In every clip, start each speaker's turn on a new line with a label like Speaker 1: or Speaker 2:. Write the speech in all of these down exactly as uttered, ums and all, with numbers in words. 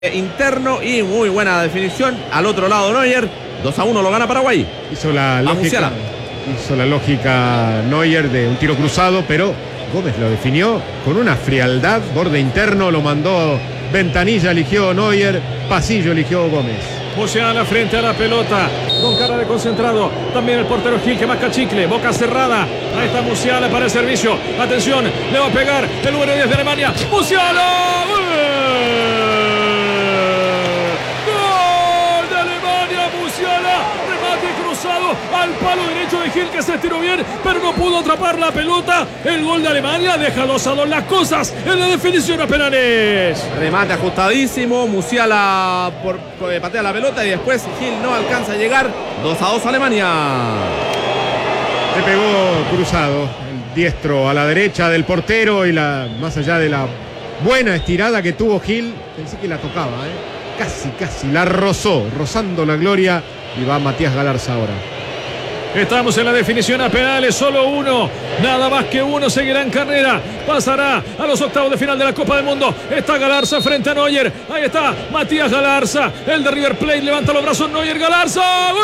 Speaker 1: interno y muy buena definición. Al otro lado Neuer, dos a uno lo gana Paraguay.
Speaker 2: Hizo la lógica, hizo la lógica Neuer de un tiro cruzado, pero Gómez lo definió con una frialdad. Borde interno lo mandó Ventanilla, eligió Neuer. Pasillo eligió Gómez.
Speaker 3: Musiala frente a la pelota, con cara de concentrado. También el portero Gil que masca chicle, boca cerrada. Ahí está Musiala para el servicio. Atención, le va a pegar el número diez de Alemania. ¡Musiala! ¡Gol! ¡Gol de Alemania! Musiala, remate cruzado al palo derecho de Gil, que se estiró bien, pero no pudo atrapar la pelota. El gol de Alemania deja dos a dos las cosas en la definición a penales.
Speaker 1: Remate ajustadísimo, Musiala por, por, patea la pelota y después Gil no alcanza a llegar. dos a dos Alemania.
Speaker 2: Le pegó cruzado, el diestro a la derecha del portero y la más allá de la buena estirada que tuvo Gil, pensé que la tocaba, ¿eh? Casi, casi, la rozó, rozando la gloria, y va Matías Galarza ahora.
Speaker 3: Estamos en la definición a penales, solo uno, nada más que uno seguirá en carrera, pasará a los octavos de final de la Copa del Mundo. Está Galarza frente a Neuer, ahí está Matías Galarza, el de River Plate, levanta los brazos Neuer, Galarza, ¡gol!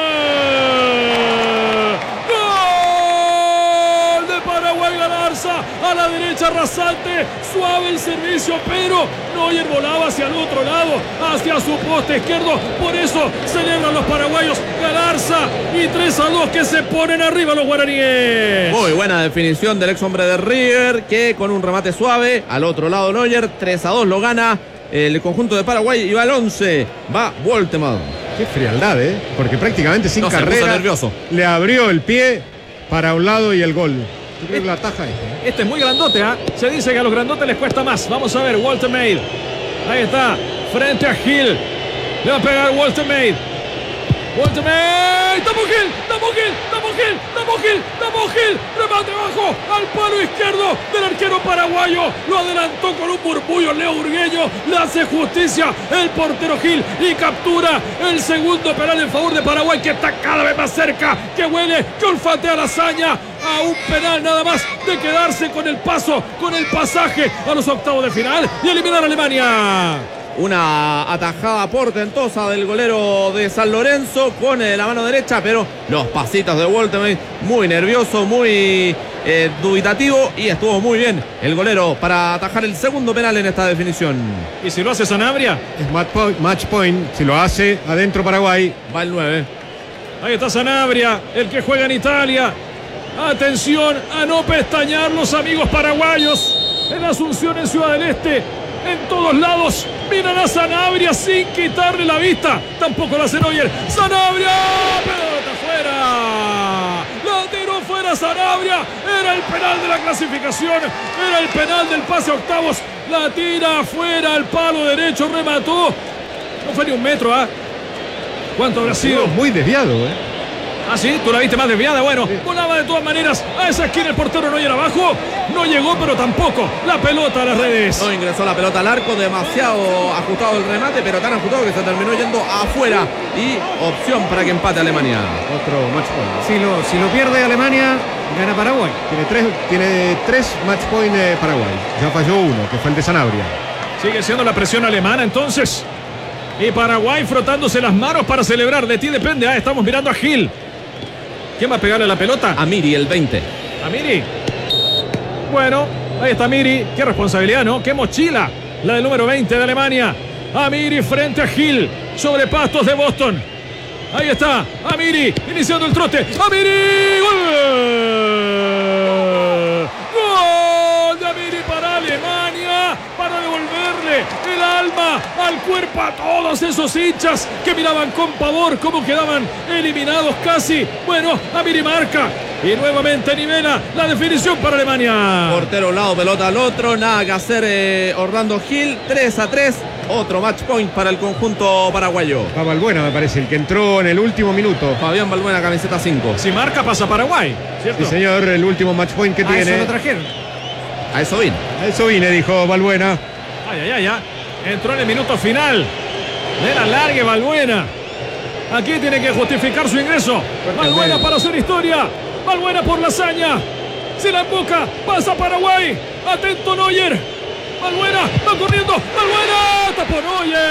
Speaker 3: ¡Gol de Paraguay! Galarza a la derecha, rasante, suave el servicio, pero Neuer volaba hacia el otro lado, hacia su poste izquierdo, por eso celebran los paraguayos. Galarza y tres a dos que se ponen arriba los guaraníes.
Speaker 1: Muy buena definición del ex hombre de River, que con un remate suave, al otro lado Neuer, tres a dos lo gana el conjunto de Paraguay y va al once, va Woltemann.
Speaker 2: Qué frialdad, ¿eh? Porque prácticamente sin
Speaker 1: no,
Speaker 2: carrera
Speaker 1: nervioso.
Speaker 2: Le abrió el pie para un lado y el gol. Yo creo que la taja este, ¿eh?
Speaker 3: Este es muy grandote, ¿eh? Se dice que a los grandotes les cuesta más. Vamos a ver, Walter Maid. Ahí está, frente a Gil. Le va a pegar Walter Maid. Walter Maid. ¡Damo Gil! ¡Damo Gil! ¡Damo Gil! ¡Damo Gil! ¡Damo Gil! Remate bajo al palo izquierdo del arquero paraguayo. Lo adelantó con un murmullo Leo Burgueño. Le hace justicia el portero Gil y captura el segundo penal en favor de Paraguay, que está cada vez más cerca, que huele, que olfatea la hazaña. A un penal nada más de quedarse con el paso, con el pasaje a los octavos de final y eliminar a Alemania.
Speaker 1: Una atajada portentosa del golero de San Lorenzo con eh, la mano derecha, pero los pasitos de Woltemann, muy nervioso, muy eh, dubitativo, y estuvo muy bien el golero para atajar el segundo penal en esta definición.
Speaker 3: ¿Y si lo hace Sanabria?
Speaker 2: Es match point, match point. Si lo hace adentro Paraguay,
Speaker 1: va el nueve.
Speaker 3: Ahí está Sanabria, el que juega en Italia. Atención a no pestañear los amigos paraguayos. En Asunción, en Ciudad del Este, en todos lados miran a Sanabria sin quitarle la vista. Tampoco la hace Neuer. Sanabria, pelota fuera. La tiró fuera Sanabria. Era el penal de la clasificación. Era el penal del pase a octavos. La tira afuera al palo derecho. Remató. No fue ni un metro, ¿ah? ¿eh? ¿Cuánto habrá sido?
Speaker 2: Muy desviado, ¿eh?
Speaker 3: Ah, sí, tú la viste más desviada. Bueno, volaba de todas maneras a esa esquina el portero Neuer abajo. No llegó, pero tampoco la pelota a las redes.
Speaker 1: No ingresó la pelota al arco, demasiado ajustado el remate, pero tan ajustado que se terminó yendo afuera. Y opción para que empate Alemania.
Speaker 2: Otro match point.
Speaker 4: Si lo, si lo pierde Alemania, gana Paraguay.
Speaker 2: Tiene tres, tiene tres match point eh, Paraguay. Ya falló uno, que fue el de Sanabria.
Speaker 3: Sigue siendo la presión alemana entonces. Y Paraguay frotándose las manos para celebrar. De ti depende. Ah, estamos mirando a Gil. ¿Quién va a pegarle la pelota?
Speaker 1: A Miri, el veinte.
Speaker 3: A Miri. Bueno, ahí está Miri. Qué responsabilidad, ¿no? Qué mochila. La del número veinte de Alemania. A Miri frente a Gil. Sobre pastos de Boston. Ahí está. A Miri. Iniciando el trote. A Miri. ¡Gol! ¡Gol de Miri para Alemania! Para devolverle el alma al cuerpo a todos esos hinchas que miraban con pavor cómo quedaban eliminados casi. Bueno, Amiri marca y nuevamente nivela la definición para Alemania.
Speaker 1: Portero a un lado, pelota al otro, nada que hacer eh, Orlando Gil. Tres a tres, otro match point para el conjunto paraguayo.
Speaker 2: Va Balbuena, me parece, el que entró en el último minuto.
Speaker 1: Fabián Balbuena, camiseta cinco.
Speaker 3: Si marca, pasa Paraguay, ¿cierto?
Speaker 2: Sí, señor, el último match point que
Speaker 4: A
Speaker 2: tiene.
Speaker 4: eso lo trajeron.
Speaker 1: A eso vine.
Speaker 2: A eso vine, dijo Balbuena.
Speaker 3: Ay, ay, ay, ay. Entró en el minuto final. De la largue Balbuena. Aquí tiene que justificar su ingreso. Balbuena para hacer historia. Balbuena por la hazaña. Se la emboca. Pasa Paraguay. Atento Neuer. Balbuena, va corriendo, Balbuena, tapón, oye.